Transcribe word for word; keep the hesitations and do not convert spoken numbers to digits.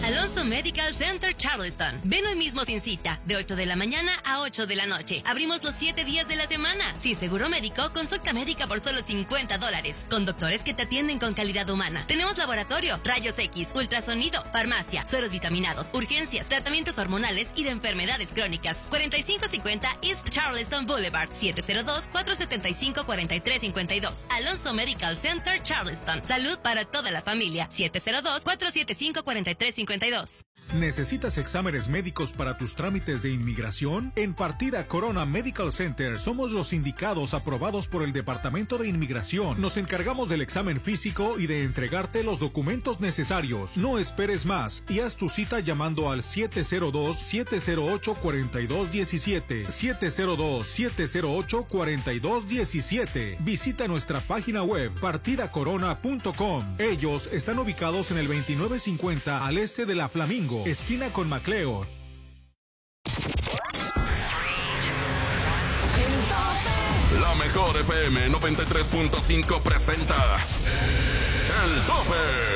Alonso Medical Center Charleston. Ven hoy mismo sin cita, de ocho de la mañana a ocho de la noche. Abrimos los siete días de la semana. Sin seguro médico, consulta médica por solo cincuenta dólares. Con doctores que te atienden con calidad humana. Tenemos laboratorio, rayos X, ultrasonido, farmacia, sueros vitaminados, urgencias, tratamientos hormonales y de enfermedades crónicas. cuarenta y cinco cincuenta East Charleston Boulevard, siete cero dos, cuatro siete cinco, cuatro tres cinco dos. Alonso Medical Center Charleston. Salud para toda la familia. siete cero dos, cuatro siete cinco, cuatro tres cinco dos. ¿Necesitas exámenes médicos para tus trámites de inmigración? En Partida Corona Medical Center somos los indicados aprobados por el Departamento de Inmigración. Nos encargamos del examen físico y de entregarte los documentos necesarios. No esperes más y haz tu cita llamando al siete cero dos, siete cero ocho, cuatro dos uno siete, siete cero dos, siete cero ocho, cuatro dos uno siete. Visita nuestra página web partida corona punto com. Ellos están ubicados en el veintinueve cincuenta al este de la Flamingo, esquina con McLeod. La mejor F M noventa y tres punto cinco presenta El Tope.